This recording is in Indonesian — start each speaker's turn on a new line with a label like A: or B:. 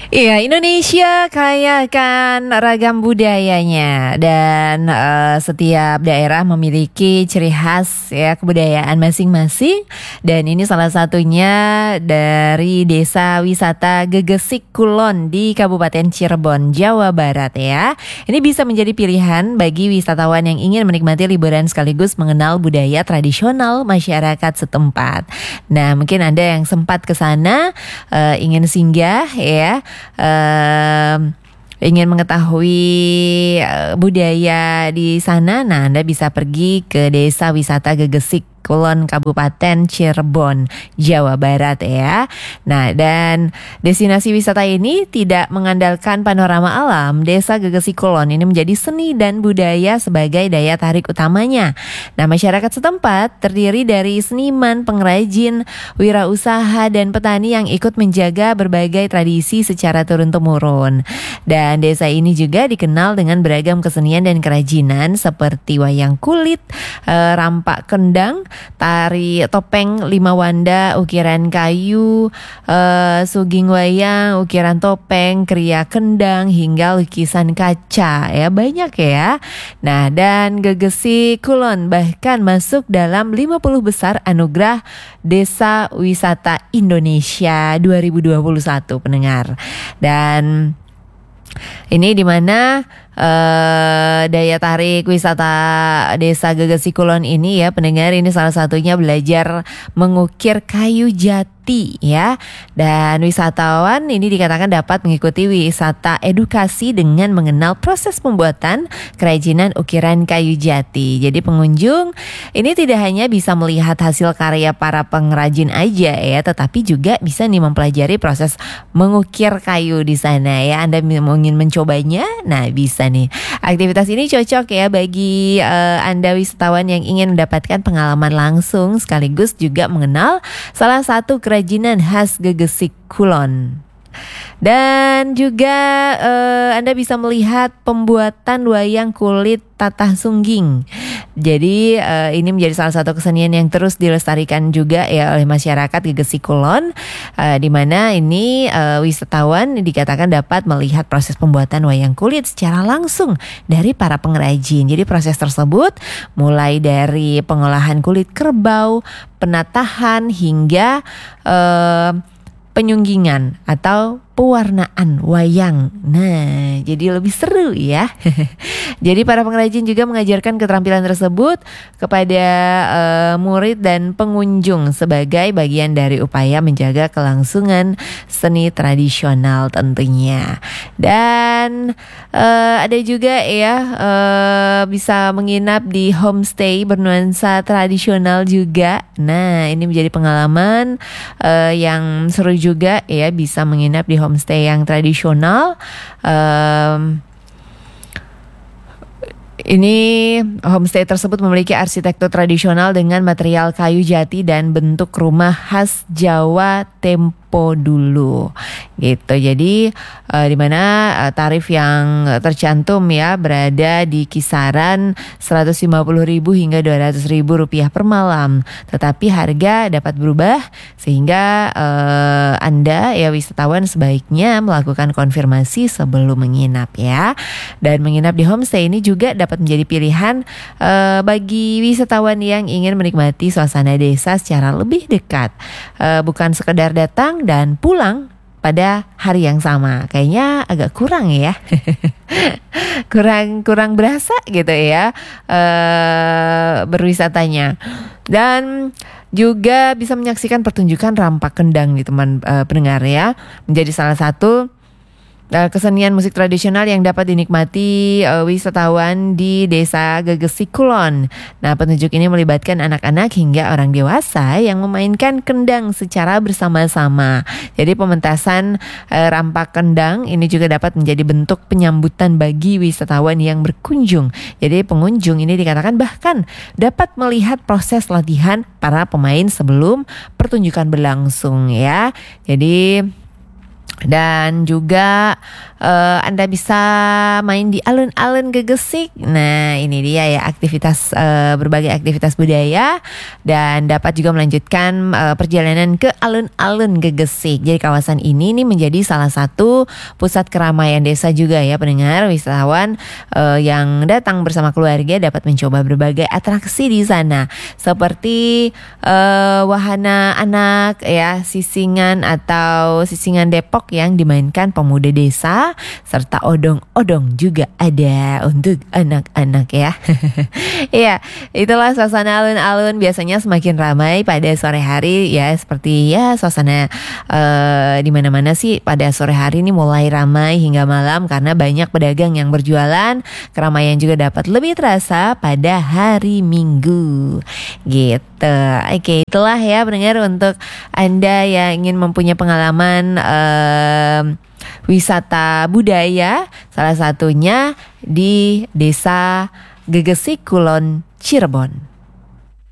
A: Iya, Indonesia kaya kan ragam budayanya dan setiap daerah memiliki ciri khas ya kebudayaan masing-masing dan ini salah satunya dari Desa Wisata Gegesik Kulon di Kabupaten Cirebon, Jawa Barat ya. Ini bisa menjadi pilihan bagi wisatawan yang ingin menikmati liburan sekaligus mengenal budaya tradisional masyarakat setempat. Nah, mungkin Anda yang sempat ke sana ingin singgah ya. Ingin mengetahui budaya di sana, nah Anda bisa pergi ke Desa Wisata Gegesik Kulon Kabupaten Cirebon, Jawa Barat ya. Nah, dan destinasi wisata ini tidak mengandalkan panorama alam. Desa Gegesik Kulon ini menjadi seni dan budaya sebagai daya tarik utamanya. Nah, masyarakat setempat terdiri dari seniman, pengrajin, wirausaha dan petani yang ikut menjaga berbagai tradisi secara turun-temurun. Dan desa ini juga dikenal dengan beragam kesenian dan kerajinan seperti wayang kulit, rampak kendang, tari topeng lima wanda, ukiran kayu, suging wayang, ukiran topeng, kriya kendang, hingga lukisan kaca ya, banyak ya. Nah, dan Gegesik Kulon bahkan masuk dalam 50 besar anugerah Desa Wisata Indonesia 2021 pendengar. Dan ini di mana daya tarik wisata Desa Gegesik Kulon ini ya pendengar, ini salah satunya belajar mengukir kayu jati ya. Dan wisatawan ini dikatakan dapat mengikuti wisata edukasi dengan mengenal proses pembuatan kerajinan ukiran kayu jati. Jadi pengunjung ini tidak hanya bisa melihat hasil karya para pengrajin aja ya, tetapi juga bisa nih mempelajari proses mengukir kayu di sana ya. Anda ingin mencobanya? Nah, bisa nih. Aktivitas ini cocok ya bagi Anda wisatawan yang ingin mendapatkan pengalaman langsung sekaligus juga mengenal salah satu kerajinan khas Gegesik Kulon. Dan juga Anda bisa melihat pembuatan wayang kulit tatah sungging. Jadi ini menjadi salah satu kesenian yang terus dilestarikan juga ya oleh masyarakat Gegesik Kulon, di mana ini wisatawan dikatakan dapat melihat proses pembuatan wayang kulit secara langsung dari para pengrajin. Jadi proses tersebut mulai dari pengolahan kulit kerbau, penatahan hingga penyunggingan atau pewarnaan wayang. Nah, jadi lebih seru ya. Jadi para pengrajin juga mengajarkan keterampilan tersebut kepada murid dan pengunjung sebagai bagian dari upaya menjaga kelangsungan seni tradisional tentunya. Dan ada juga ya bisa menginap di homestay bernuansa tradisional juga. Nah, ini menjadi pengalaman yang seru juga ya, bisa menginap di homestay yang tradisional. Ini homestay tersebut memiliki arsitektur tradisional dengan material kayu jati dan bentuk rumah khas Jawa tempo dulu gitu. Jadi di mana tarif yang tercantum ya berada di kisaran 150.000 hingga 200.000 rupiah per malam. Tetapi harga dapat berubah sehingga Anda ya wisatawan sebaiknya melakukan konfirmasi sebelum menginap ya. Dan menginap di homestay ini juga dapat menjadi pilihan bagi wisatawan yang ingin menikmati suasana desa secara lebih dekat, bukan sekedar datang dan pulang pada hari yang sama. Kayaknya agak kurang ya. kurang berasa gitu ya berwisatanya. Dan juga bisa menyaksikan pertunjukan rampak kendang nih teman pendengar ya, menjadi salah satu kesenian musik tradisional yang dapat dinikmati wisatawan di Desa Gegesik Kulon. Nah, petunjuk ini melibatkan anak-anak hingga orang dewasa yang memainkan kendang secara bersama-sama. Jadi pementasan rampak kendang ini juga dapat menjadi bentuk penyambutan bagi wisatawan yang berkunjung. Jadi pengunjung ini dikatakan bahkan dapat melihat proses latihan para pemain sebelum pertunjukan berlangsung ya. Jadi dan juga Anda bisa main di alun-alun Gegesik. Nah, ini dia ya aktivitas berbagai aktivitas budaya, dan dapat juga melanjutkan perjalanan ke alun-alun Gegesik. Jadi kawasan ini nih menjadi salah satu pusat keramaian desa juga ya pendengar. Wisatawan yang datang bersama keluarga dapat mencoba berbagai atraksi di sana, seperti wahana anak ya, sisingan atau sisingan Depok yang dimainkan pemuda desa, serta odong-odong juga ada untuk anak-anak ya. Iya, itulah suasana alun-alun biasanya semakin ramai pada sore hari ya, seperti ya suasana di mana-mana sih pada sore hari ini mulai ramai hingga malam karena banyak pedagang yang berjualan. Keramaian juga dapat lebih terasa pada hari Minggu gitu. Oke, itulah ya pendengar untuk Anda yang ingin mempunyai pengalaman wisata budaya, salah satunya di Desa Gegesik Kulon, Cirebon.